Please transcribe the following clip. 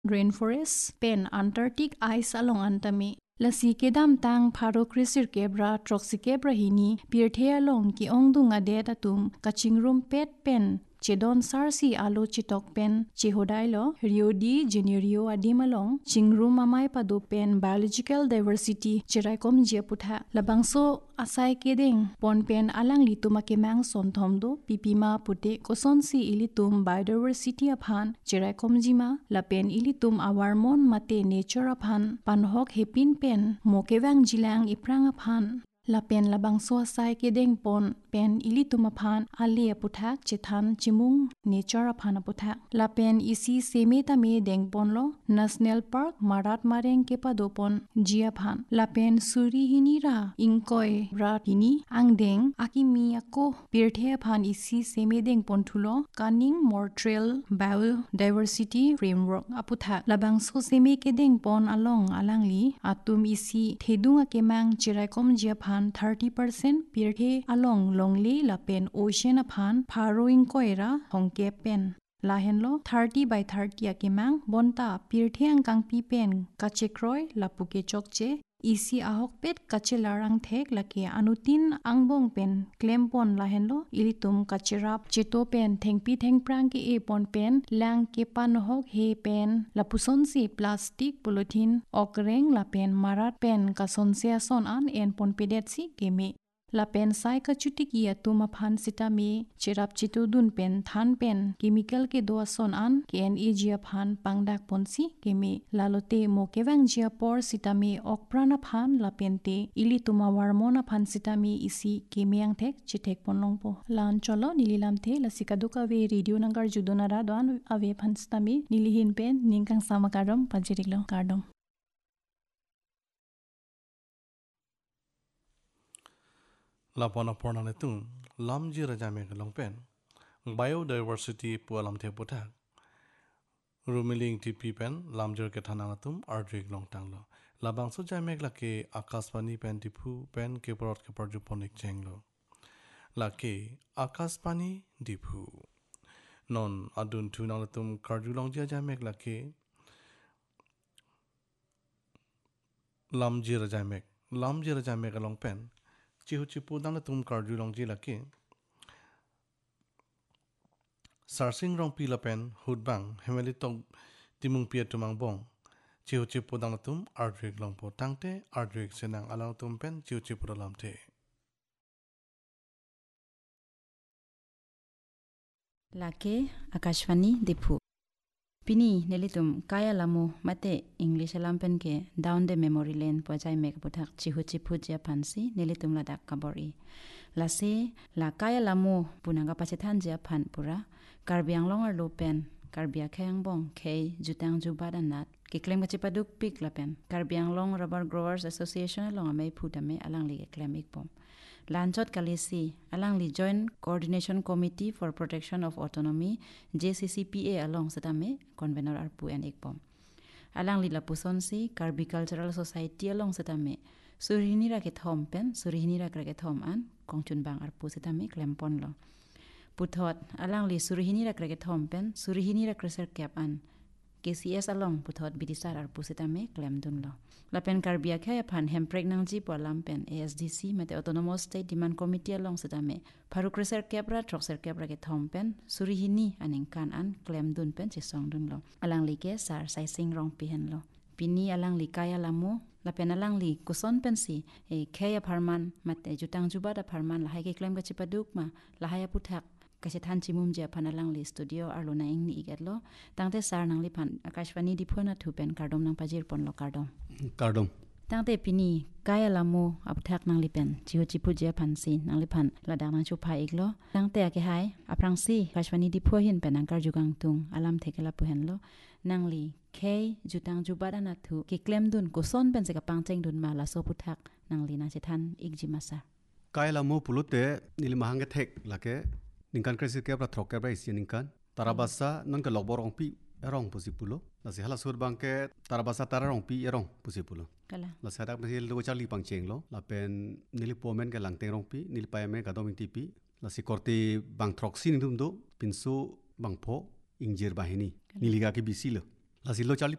rainforest pen Antarctic ice along antami lasi kedam tang pharo krisir kebra troxikebra hini pirthea long ki ongdung ade tatum kachingrum pet pen chedon sarsi alo chitok pen chehodailo Rio de Janeiro adimalong chingrum amai padu pen biological diversity chiraikom jeputha labangso asai kedeng pon pen alang lituma kemang sonthomdo pipima pute kosonsi ilitum biodiversity aphan chiraikom jima lapen ilitum awarmon mate nature aphan panhok hepin pen mokewang jilang iprang aphan lapen labangso sai kedeng pon pen ilitum aphan ali aputhak chithan chimung nature aphan aputhak lapen isi semeta me dengpon lo national park marat mareng kepadopon jiaphan lapen suri hinira ingkoi rat hini angdeng akimi ako pirthe phan isi semedeng pon thulo kaning mortrel biodiversity framework aputhak labangso seme kedeng pon along alangli atum isi thedunga kemang chiraikom jiaphan 30% pirthe along longli lapen ocean aphan faroing koira hongke pen lahenlo 30 by 30 akemang bonta pirthe angkang pi pen kachekroi lapuke chokche isi ahok pet kachelarang thek lake anutin angbong pen klempon lahenlo ilitum kacherap cheto pen thengpi thengprang ke e pon pen lang ke pan hok he pen lapuson si plastic polythene okreng lapen marat pen kasonse ason an en pon pedet si keme lapen sai ka chuti ki atuma phan sitami cherap chitu dun pen than pen chemical ke do son an ken ejia phan pangdak ponsi keme lalote mokewang jia por sitami okprana phan lapente ili tuma warmona phan sitami isi kemiang thek chithek ponlongpo lan cholo nililam the lasika duka we radio nangar judonara don ave phan sitami nilihin pen ningkang samakaram pajiriklo kardom lapona porna netung lamji rajame longpen biodiversity pualam the puthak rumiling tp pen lamjor ke thananatum ardrik longtanglo labang so jamek lake akasbani pen dipu pen ke porot ke parjuponik chenglo lake akasbani dipu non adun thunalatum karjulong jamek lake lamji rajamek longpen chihu chipu dang tum karju longji lake sarsing rong pi lapen hudbang hemeli tong timung pia tumang bong chihu chipu dang tum ardrik longpo tangte ardrik senang alang tum pen chihu chipu lamte lake akashvani dipu pini nelitum kaya lamu mate english lampen ke down the memory lane pojai mek puthak chihu chipu je phansi nelitum la dak kabori lase la kaya lamu punanga pachethan je phan pura karbiang longar lopen karbia khang bong khei jutang jubadanat ke claim ka chipaduk pik lapen karbiang long rubber growers association long amei phutame alangli ke claim ikpom Lanchot Kalisi alangli Joint Coordination Committee for Protection of Autonomy JCCPA along setame convener arpu en ekpom alangli lapusonsi Karbi Cultural Society along setame surihini raket hom pen surihini raket hom an kongchun bang arpu setame klempon lo puthot alangli surihini raket hom pen surihini rakreser cap an KCS along puthot bidisar arpu setame klemdun lo lapen karbia khaya phan hem pregnant ji polam pen ASDC mate autonomous state demand committee along setame pharukreser kebra troxer kebra ke thom pen surihini aning kan an claim dun pen chisong dun lo alang li ke sar sai sing rong pi hen lo pini alang li kaya lamu lapen alang li kuson pen si e khaya pharman mate jutang jubada pharman la hai ke claim ka chipaduk ma la haya puthak kasi than chimum je phanalang li studio arlona ingni igetlo tangte sar nangli phan akashwani diphona thupen kardom nang pajir pon lo kardom tangte pini kaya lamu apthak nangli pen chiho chipu je phan si nangli phan ladang nang chu phai iglo tangte ake hai aprangsi akashwani dipho hin penangkar jugang tung alam thekela puhen lo nangli khei jutang jubada na thu ki claim dun ko son pen se ka pangcheng dun ma la so puthak nangli na che than igjimasa kaya lamu pulute nil mahang thek lake ningkan kresi kebra throk kebra isi ningkan tarabasa non ka logborong pi erong pusipulo la se hala sur bangke tarabasa tararong pi erong pusipulo kala la se dak mesil lo charli pangcheng lo la pen nili pomen ke langteng rong pi nil payame ka doming tipi la si korti bang throk sin dum do pinsu bang pho ingjir bahini niliga ke bisilo la si lo charli